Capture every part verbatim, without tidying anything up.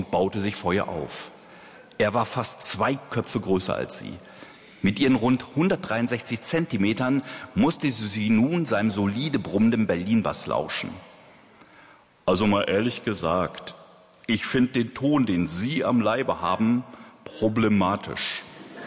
und baute sich vor ihr auf. Er war fast zwei Köpfe größer als sie. Mit ihren rund hundertdreiundsechzig Zentimetern musste sie nun seinem solide brummenden Berlin-Bass lauschen. Also mal ehrlich gesagt, ich finde den Ton, den Sie am Leibe haben, problematisch.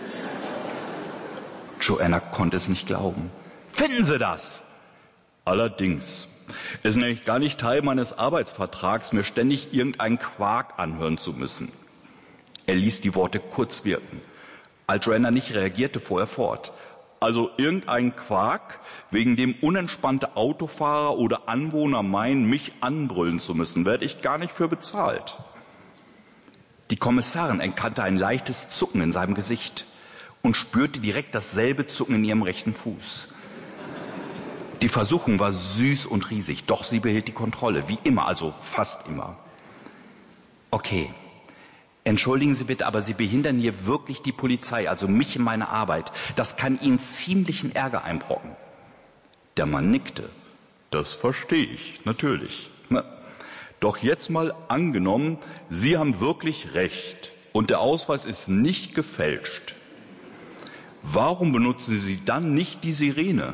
Joanna konnte es nicht glauben. Finden Sie das? Allerdings. Es ist nämlich gar nicht Teil meines Arbeitsvertrags, mir ständig irgendeinen Quark anhören zu müssen. Er ließ die Worte kurz wirken. Als Joanna nicht reagierte, fuhr er fort. Also irgendein Quark, wegen dem unentspannte Autofahrer oder Anwohner meinen, mich anbrüllen zu müssen, werde ich gar nicht für bezahlt. Die Kommissarin erkannte ein leichtes Zucken in seinem Gesicht und spürte direkt dasselbe Zucken in ihrem rechten Fuß. Die Versuchung war süß und riesig, doch sie behielt die Kontrolle, wie immer, also fast immer. Okay. Entschuldigen Sie bitte, aber Sie behindern hier wirklich die Polizei, also mich in meiner Arbeit. Das kann Ihnen ziemlichen Ärger einbrocken. Der Mann nickte. Das verstehe ich, natürlich. Na, doch jetzt mal angenommen, Sie haben wirklich recht und der Ausweis ist nicht gefälscht. Warum benutzen Sie dann nicht die Sirene?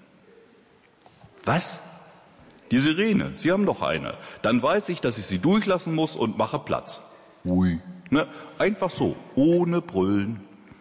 Was? Die Sirene, Sie haben doch eine. Dann weiß ich, dass ich Sie durchlassen muss und mache Platz. Ui. Ne, einfach so, ohne Brüllen.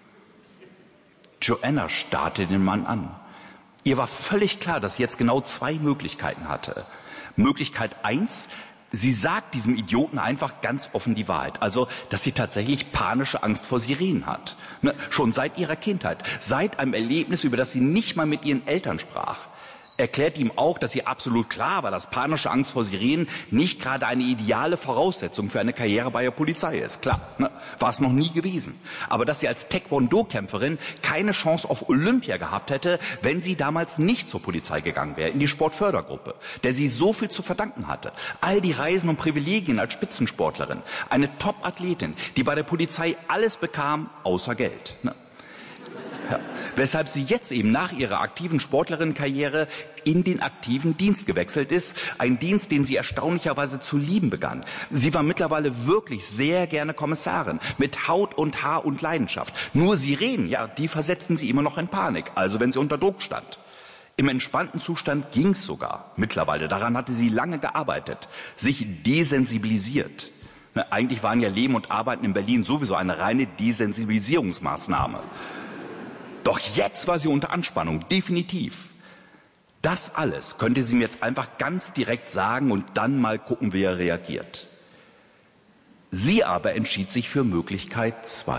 Joanna starrte den Mann an. Ihr war völlig klar, dass sie jetzt genau zwei Möglichkeiten hatte. Möglichkeit eins, sie sagt diesem Idioten einfach ganz offen die Wahrheit. Also, dass sie tatsächlich panische Angst vor Sirenen hat. Ne, schon seit ihrer Kindheit, seit einem Erlebnis, über das sie nicht mal mit ihren Eltern sprach. Erklärt ihm auch, dass ihr absolut klar war, dass panische Angst vor Sirenen nicht gerade eine ideale Voraussetzung für eine Karriere bei der Polizei ist. Klar, ne? War es noch nie gewesen. Aber dass sie als Taekwondo-Kämpferin keine Chance auf Olympia gehabt hätte, wenn sie damals nicht zur Polizei gegangen wäre, in die Sportfördergruppe, der sie so viel zu verdanken hatte. All die Reisen und Privilegien als Spitzensportlerin. Eine Top-Athletin, die bei der Polizei alles bekam, außer Geld. Ne? Ja. Weshalb sie jetzt eben nach ihrer aktiven Sportlerinnenkarriere in den aktiven Dienst gewechselt ist. Ein Dienst, den sie erstaunlicherweise zu lieben begann. Sie war mittlerweile wirklich sehr gerne Kommissarin. Mit Haut und Haar und Leidenschaft. Nur Sirenen, ja, die versetzten sie immer noch in Panik. Also wenn sie unter Druck stand. Im entspannten Zustand ging's sogar. Mittlerweile, daran hatte sie lange gearbeitet. Sich desensibilisiert. Na, eigentlich waren ja Leben und Arbeiten in Berlin sowieso eine reine Desensibilisierungsmaßnahme. Doch jetzt war sie unter Anspannung, definitiv. Das alles könnte sie mir jetzt einfach ganz direkt sagen und dann mal gucken, wie er reagiert. Sie aber entschied sich für Möglichkeit zwei.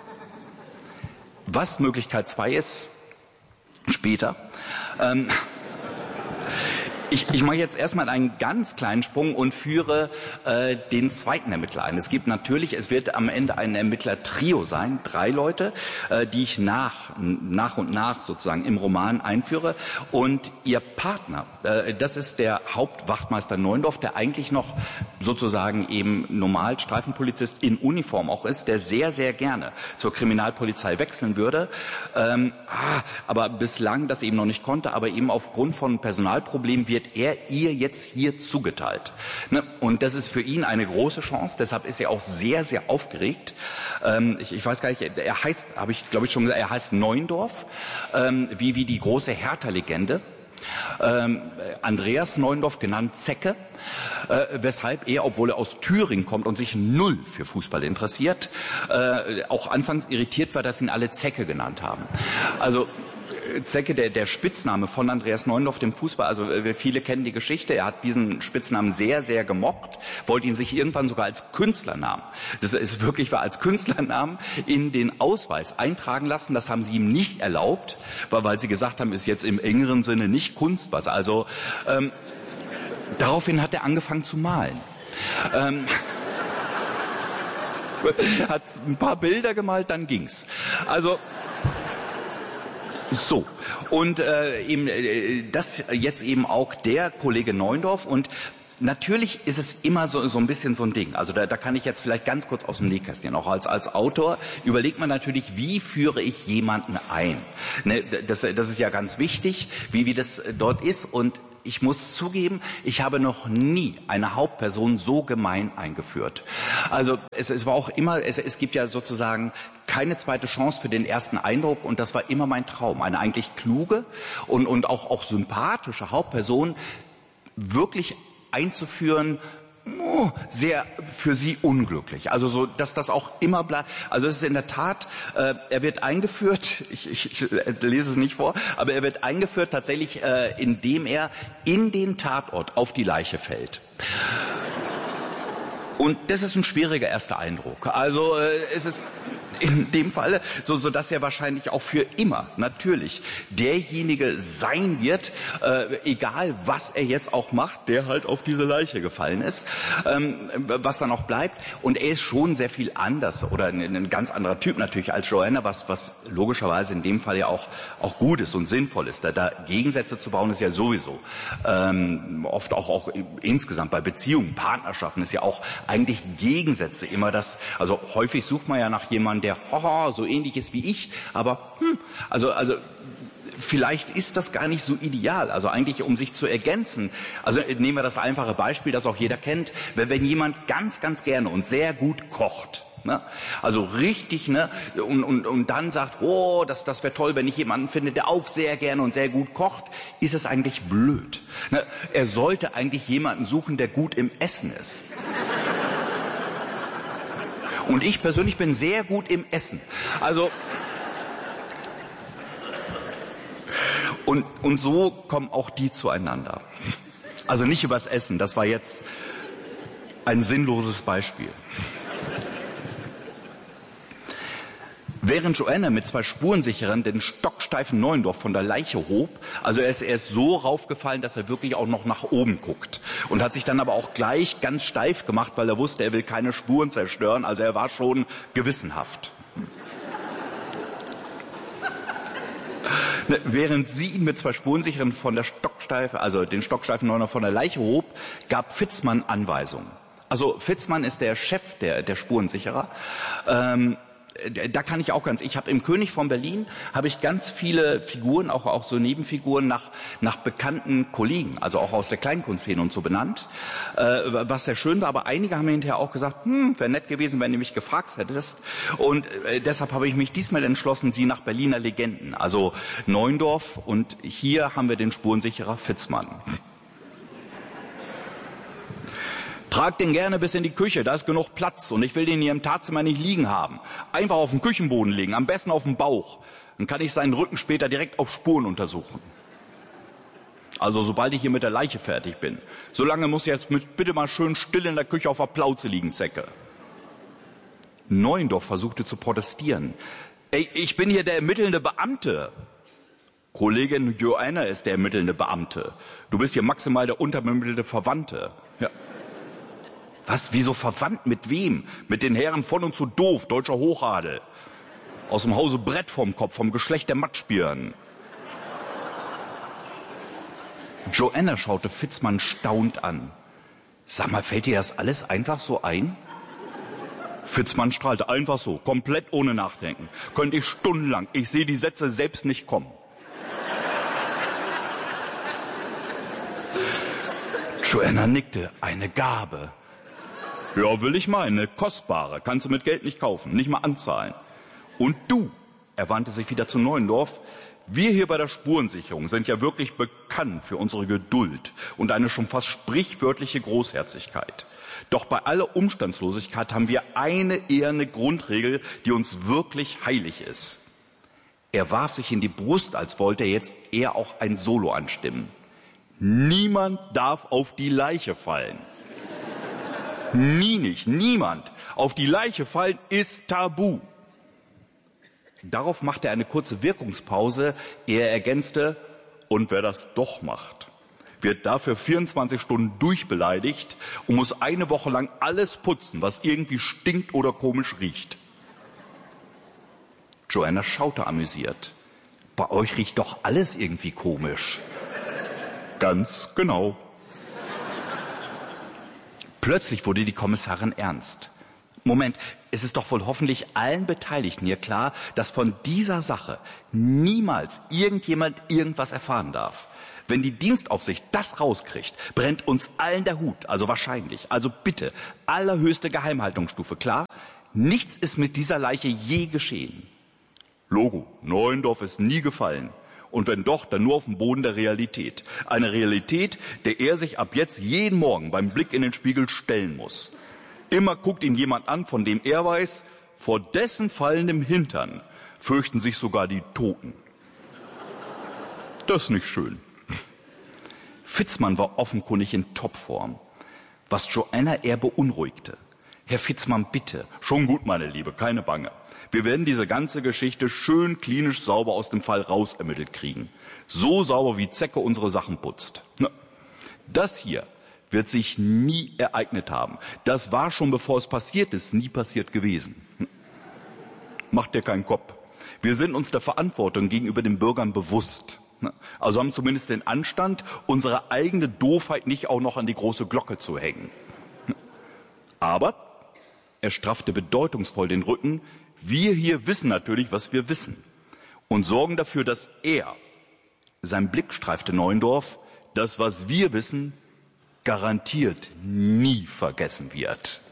Was Möglichkeit zwei ist, später. Ähm, Ich, ich mache jetzt erstmal einen ganz kleinen Sprung und führe äh, den zweiten Ermittler ein. Es gibt natürlich, es wird am Ende ein Ermittler-Trio sein, drei Leute, äh, die ich nach, nach und nach sozusagen im Roman einführe. Und ihr Partner, äh, das ist der Hauptwachtmeister Neundorf, der eigentlich noch sozusagen eben normal Streifenpolizist in Uniform auch ist, der sehr, sehr gerne zur Kriminalpolizei wechseln würde, ähm, ah, aber bislang das eben noch nicht konnte, aber eben aufgrund von Personalproblemen wird er ihr jetzt hier zugeteilt. Ne? Und das ist für ihn eine große Chance, deshalb ist er auch sehr, sehr aufgeregt. Ähm, ich, ich weiß gar nicht, er heißt, habe ich glaube ich schon gesagt, er heißt Neundorf, ähm, wie, wie die große Hertha-Legende. Ähm, Andreas Neundorf, genannt Zecke, äh, weshalb er, obwohl er aus Thüringen kommt und sich null für Fußball interessiert, äh, auch anfangs irritiert war, dass ihn alle Zecke genannt haben. Also Zecke, der, der Spitzname von Andreas Neundorf, dem Fußball, also wir viele kennen die Geschichte, er hat diesen Spitznamen sehr, sehr gemocht, wollte ihn sich irgendwann sogar als Künstlernamen, das ist wirklich war als Künstlernamen, in den Ausweis eintragen lassen, das haben sie ihm nicht erlaubt, weil, weil sie gesagt haben, ist jetzt im engeren Sinne nicht Kunst, was, also ähm, daraufhin hat er angefangen zu malen. Ähm, hat ein paar Bilder gemalt, dann ging's. Also so, und äh, eben äh, das jetzt eben auch der Kollege Neundorf und natürlich ist es immer so, so ein bisschen so ein Ding. Also da, da kann ich jetzt vielleicht ganz kurz aus dem Nähkästchen, auch als, als Autor überlegt man natürlich, wie führe ich jemanden ein. Ne, das, das ist ja ganz wichtig, wie, wie das dort ist und ich muss zugeben, ich habe noch nie eine Hauptperson so gemein eingeführt. Also es, es war auch immer, es, es gibt ja sozusagen keine zweite Chance für den ersten Eindruck und das war immer mein Traum. Eine eigentlich kluge und, und auch, auch sympathische Hauptperson wirklich einzuführen, oh, sehr für sie unglücklich. Also so, dass das auch immer bleibt. Also es ist in der Tat, äh, er wird eingeführt, ich, ich, ich lese es nicht vor, aber er wird eingeführt tatsächlich, äh, indem er in den Tatort auf die Leiche fällt. Und das ist ein schwieriger erster Eindruck. Also äh, es ist in dem Falle, so, so dass er wahrscheinlich auch für immer natürlich derjenige sein wird, äh, egal was er jetzt auch macht, der halt auf diese Leiche gefallen ist, ähm, was dann auch bleibt. Und er ist schon sehr viel anders oder ein, ein ganz anderer Typ natürlich als Joanna, was, was logischerweise in dem Fall ja auch, auch gut ist und sinnvoll ist. Da, da Gegensätze zu bauen ist ja sowieso ähm, oft auch, auch insgesamt bei Beziehungen, Partnerschaften ist ja auch eigentlich Gegensätze immer das, also häufig sucht man ja nach jemandem, der haha, so ähnlich ist wie ich, aber hm, also, also vielleicht ist das gar nicht so ideal, also eigentlich um sich zu ergänzen. Also nehmen wir das einfache Beispiel, das auch jeder kennt, wenn, wenn jemand ganz, ganz gerne und sehr gut kocht, ne? Also richtig, ne? Und, und, und dann sagt, oh, das, das wäre toll, wenn ich jemanden finde, der auch sehr gerne und sehr gut kocht, ist es eigentlich blöd. Ne? Er sollte eigentlich jemanden suchen, der gut im Essen ist. Und ich persönlich bin sehr gut im Essen. Also und, und so kommen auch die zueinander. Also nicht übers Essen, das war jetzt ein sinnloses Beispiel. Während Joanna mit zwei Spurensicherern den stocksteifen Neuendorf von der Leiche hob, also er ist, er ist so raufgefallen, dass er wirklich auch noch nach oben guckt und hat sich dann aber auch gleich ganz steif gemacht, weil er wusste, er will keine Spuren zerstören, also er war schon gewissenhaft. Während sie ihn mit zwei Spurensicherern von der Stocksteife, also den stocksteifen Neuendorf von der Leiche hob, gab Fitzmann Anweisungen. Also Fitzmann ist der Chef der, der Spurensicherer. Ähm, Da kann ich auch ganz, ich habe im König von Berlin, habe ich ganz viele Figuren, auch, auch so Nebenfiguren nach, nach bekannten Kollegen, also auch aus der Kleinkunstszene und so benannt, äh, was sehr schön war, aber einige haben mir hinterher auch gesagt, hm, wäre nett gewesen, wenn du mich gefragt hättest und äh, deshalb habe ich mich diesmal entschlossen, sie nach Berliner Legenden, also Neuendorf und hier haben wir den Spurensicherer Fitzmann. Trag den gerne bis in die Küche, da ist genug Platz und ich will den hier im Tatzimmer nicht liegen haben. Einfach auf den Küchenboden legen, am besten auf dem Bauch. Dann kann ich seinen Rücken später direkt auf Spuren untersuchen. Also sobald ich hier mit der Leiche fertig bin. Solange muss jetzt mit, bitte mal schön still in der Küche auf der Plauze liegen, Zecke. Neuendorf versuchte zu protestieren. Ey, ich bin hier der ermittelnde Beamte. Kollegin Joanna ist der ermittelnde Beamte. Du bist hier maximal der unterbemittelte Verwandte. Ja. Was, wieso verwandt mit wem? Mit den Herren von und zu Doof, deutscher Hochadel. Aus dem Hause Brett vom Kopf, vom Geschlecht der Matschbirnen. Joanna schaute Fitzmann staunt an. Sag mal, fällt dir das alles einfach so ein? Fitzmann strahlte einfach so, komplett ohne Nachdenken. Könnte ich stundenlang, ich sehe die Sätze selbst nicht kommen. Joanna nickte, eine Gabe. Ja, will ich meinen, kostbare, kannst du mit Geld nicht kaufen, nicht mal anzahlen. Und du, er wandte sich wieder zu Neuendorf, wir hier bei der Spurensicherung sind ja wirklich bekannt für unsere Geduld und eine schon fast sprichwörtliche Großherzigkeit. Doch bei aller Umstandslosigkeit haben wir eine eherne Grundregel, die uns wirklich heilig ist. Er warf sich in die Brust, als wollte er jetzt eher auch ein Solo anstimmen. Niemand darf auf die Leiche fallen. Nie nicht, niemand. Auf die Leiche fallen ist tabu. Darauf machte er eine kurze Wirkungspause. Er ergänzte, und wer das doch macht, wird dafür vierundzwanzig Stunden durchbeleidigt und muss eine Woche lang alles putzen, was irgendwie stinkt oder komisch riecht. Joanna schaute amüsiert. Bei euch riecht doch alles irgendwie komisch. Ganz genau. Plötzlich wurde die Kommissarin ernst. Moment, es ist doch wohl hoffentlich allen Beteiligten hier klar, dass von dieser Sache niemals irgendjemand irgendwas erfahren darf. Wenn die Dienstaufsicht das rauskriegt, brennt uns allen der Hut, also wahrscheinlich. Also bitte, allerhöchste Geheimhaltungsstufe, klar? Nichts ist mit dieser Leiche je geschehen. Logo, Neuendorf ist nie gefallen. Und wenn doch, dann nur auf dem Boden der Realität. Eine Realität, der er sich ab jetzt jeden Morgen beim Blick in den Spiegel stellen muss. Immer guckt ihn jemand an, von dem er weiß, vor dessen fallendem Hintern fürchten sich sogar die Toten. Das ist nicht schön. Fitzmann war offenkundig in Topform, was Joanna eher beunruhigte. Herr Fitzmann, bitte. Schon gut, meine Liebe, keine Bange. Wir werden diese ganze Geschichte schön klinisch sauber aus dem Fall rausermittelt kriegen. So sauber, wie Zecke unsere Sachen putzt. Na, das hier wird sich nie ereignet haben. Das war schon, bevor es passiert ist, nie passiert gewesen. Macht dir keinen Kopf. Wir sind uns der Verantwortung gegenüber den Bürgern bewusst. Also haben zumindest den Anstand, unsere eigene Doofheit nicht auch noch an die große Glocke zu hängen. Aber er straffte bedeutungsvoll den Rücken. Wir hier wissen natürlich, was wir wissen und sorgen dafür, dass er, sein Blick streifte Neuendorf, das, was wir wissen, garantiert nie vergessen wird.